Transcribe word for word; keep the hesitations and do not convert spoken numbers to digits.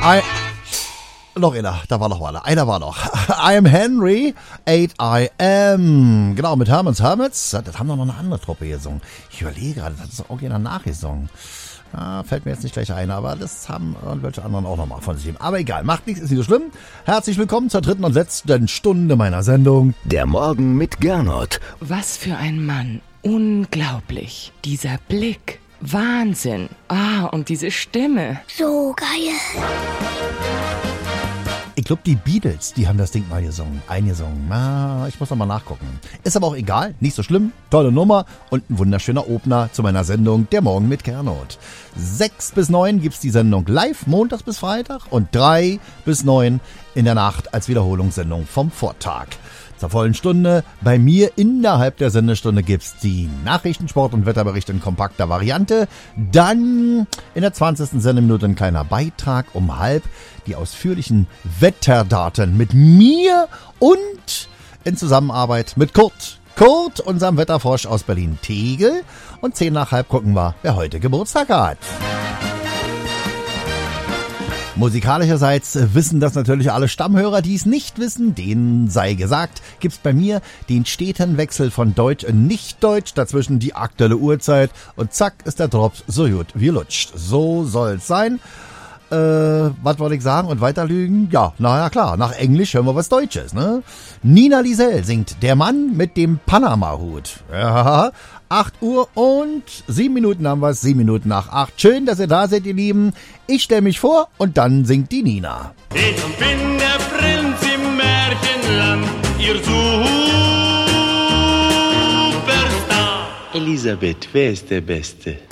I... Noch einer, da war noch einer. Einer war noch. I am Henry, eight I am. Genau, mit Herman's Hermits. Das haben doch noch eine andere Truppe gesungen. Ich überlege gerade, das hat auch jeder nachgesungen. Ah, fällt mir jetzt nicht gleich ein, aber das haben irgendwelche anderen auch nochmal von sich geben. Aber egal, macht nichts, ist nicht so schlimm. Herzlich willkommen zur dritten und letzten Stunde meiner Sendung. Der Morgen mit Gernot. Was für ein Mann. Unglaublich. Dieser Blick. Wahnsinn. Ah, und diese Stimme. So geil. Ich glaube, die Beatles, die haben das Ding mal gesungen, eingesungen. Ah, ich muss noch mal nachgucken. Ist aber auch egal, nicht so schlimm. Tolle Nummer und ein wunderschöner Opener zu meiner Sendung Der Morgen mit Gernot. Sechs bis neun gibt's die Sendung live, montags bis Freitag. Und drei bis neun in der Nacht als Wiederholungssendung vom Vortag. Zur vollen Stunde. Bei mir innerhalb der Sendestunde gibt's die Nachrichten, Sport- und Wetterberichte in kompakter Variante. Dann in der zwanzigsten Sendeminute ein kleiner Beitrag um halb. Die ausführlichen Wetterdaten mit mir und in Zusammenarbeit mit Kurt. Kurt, unserem Wetterfrosch aus Berlin-Tegel. Und zehn nach halb gucken wir, wer heute Geburtstag hat. Musikalischerseits wissen das natürlich alle Stammhörer, die es nicht wissen. Denen sei gesagt, gibt's bei mir den steten Wechsel von Deutsch in Nicht-Deutsch, dazwischen die aktuelle Uhrzeit und zack ist der Drops so gut wie lutscht. So soll's sein. Äh, was wollte ich sagen und weiter lügen? Ja, na ja klar, nach Englisch hören wir was Deutsches, ne? Nina Liesel singt Der Mann mit dem Panama-Hut. Ja, acht Uhr und sieben Minuten haben wir es, sieben Minuten nach acht. Schön, dass ihr da seid, ihr Lieben. Ich stelle mich vor und dann singt die Nina. Ich bin der Prinz im Märchenland, ihr Superstar. Elisabeth, wer ist der Beste?